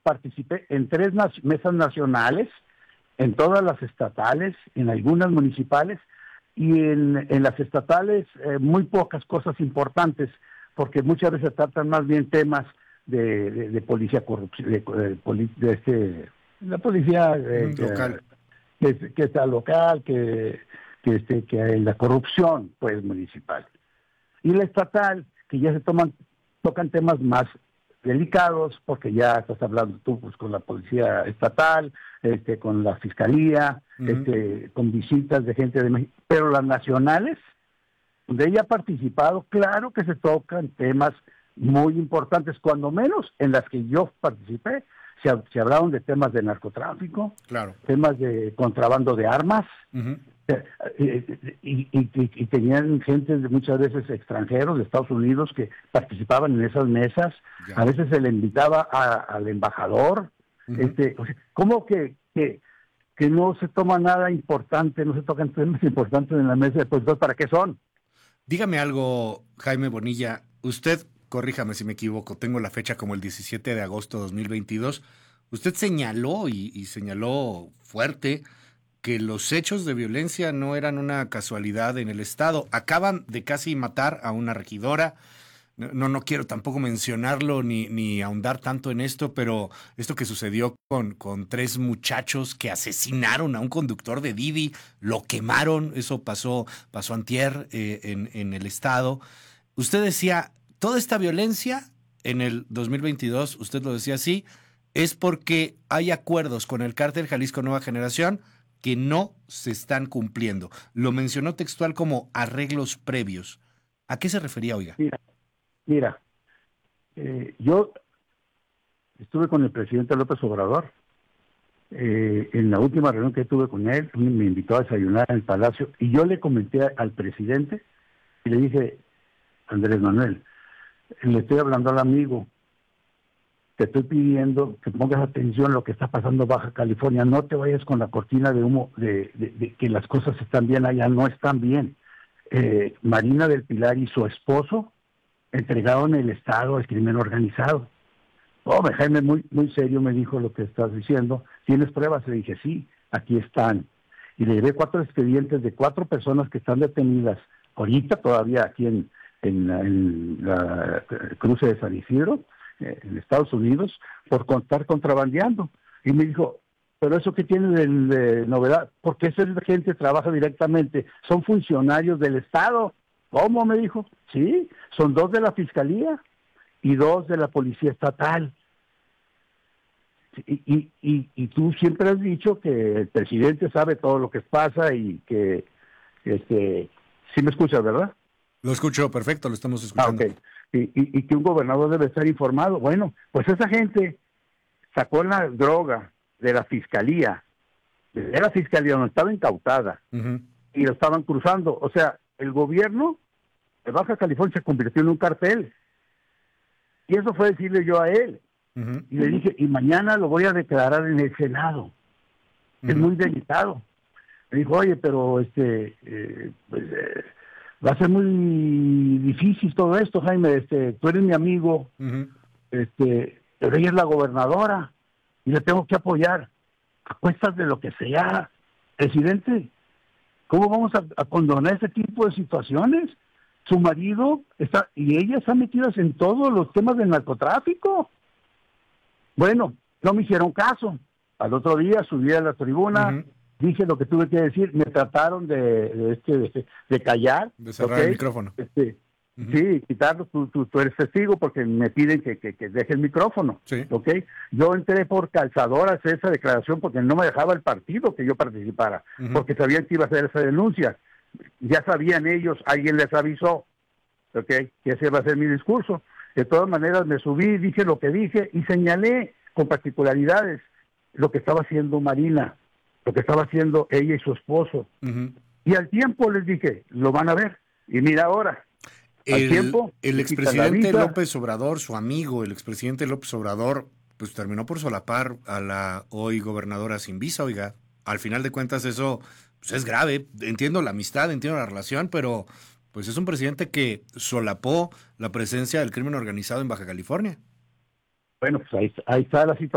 participé en 3 mesas nacionales, en todas las estatales, en algunas municipales, y en las estatales muy pocas cosas importantes, porque muchas veces tratan más bien temas de policía corrupción, la policía local. que está local, que la corrupción pues municipal. Y la estatal, que ya tocan temas más delicados, porque ya estás hablando tú pues con la policía estatal, con la fiscalía, con visitas de gente de México, pero las nacionales, donde ella ha participado, claro que se tocan temas muy importantes, cuando menos en las que yo participé, se hablaron de temas de narcotráfico, claro, temas de contrabando de armas, y tenían gente muchas veces extranjeros de Estados Unidos que participaban en esas mesas. Ya. A veces se le invitaba al embajador. O sea, ¿cómo que no se toma nada importante, no se tocan temas importantes en la mesa? Pues entonces, ¿para qué son? Dígame algo, Jaime Bonilla. Usted, corríjame si me equivoco, tengo la fecha como el 17 de agosto de 2022. Usted señaló y señaló fuerte que los hechos de violencia no eran una casualidad en el estado. Acaban de casi matar a una regidora. No quiero tampoco mencionarlo ni ahondar tanto en esto, pero esto que sucedió con 3 muchachos que asesinaron a un conductor de Didi, lo quemaron, eso pasó antier en el estado. Usted decía, toda esta violencia en el 2022, usted lo decía así, es porque hay acuerdos con el cártel Jalisco Nueva Generación que no se están cumpliendo. Lo mencionó textual como arreglos previos. ¿A qué se refería, oiga? Mira, yo estuve con el presidente López Obrador. En la última reunión que tuve con él, me invitó a desayunar en el Palacio, y yo le comenté al presidente y le dije, Andrés Manuel, le estoy hablando al amigo, te estoy pidiendo que pongas atención a lo que está pasando en Baja California, no te vayas con la cortina de humo de que las cosas están bien allá, no están bien. Marina del Pilar y su esposo entregaron el Estado al crimen organizado. Jaime, muy serio me dijo lo que estás diciendo. ¿Tienes pruebas? Le dije, sí, aquí están. Y le llevé 4 expedientes de 4 personas que están detenidas ahorita todavía aquí en la cruce de San Isidro, en Estados Unidos, por estar contrabandeando. Y me dijo, ¿pero eso qué tiene de novedad? Porque esa gente trabaja directamente, son funcionarios del Estado. ¿Cómo? Me dijo. Sí, son 2 de la Fiscalía y 2 de la Policía Estatal. Y tú siempre has dicho que el presidente sabe todo lo que pasa y que, sí me escuchas, ¿verdad? Lo escucho perfecto, lo estamos escuchando. Okay. Y que un gobernador debe estar informado. Bueno, pues esa gente sacó la droga de la Fiscalía donde estaba incautada, y lo estaban cruzando. O sea, el gobierno de Baja California se convirtió en un cartel. Y eso fue decirle yo a él. Y le dije, y mañana lo voy a declarar en el Senado. Es muy delicado. Me dijo, oye, pero va a ser muy difícil todo esto, Jaime. Tú eres mi amigo, pero ella es la gobernadora y le tengo que apoyar a cuestas de lo que sea. Presidente, ¿cómo vamos a condonar ese tipo de situaciones? Su marido está, y ella están metidas en todos los temas del narcotráfico. Bueno, no me hicieron caso. Al otro día subí a la tribuna, dije lo que tuve que decir, me trataron de callar. De cerrar el micrófono. Sí, quitarlo, tú eres testigo porque me piden que deje el micrófono. Sí. ¿Okay? Yo entré por calzador a hacer esa declaración porque no me dejaba el partido que yo participara, porque sabían que iba a hacer esa denuncia. Ya sabían ellos, alguien les avisó, que ese iba a ser mi discurso. De todas maneras me subí, dije lo que dije y señalé con particularidades lo que estaba haciendo Marina, lo que estaba haciendo ella y su esposo. Y al tiempo les dije, lo van a ver. Y mira ahora, el expresidente López Obrador, su amigo, el expresidente López Obrador, pues terminó por solapar a la hoy gobernadora sin visa, oiga. Al final de cuentas eso pues es grave. Entiendo la amistad, entiendo la relación, pero pues es un presidente que solapó la presencia del crimen organizado en Baja California. Bueno, pues ahí está la situación.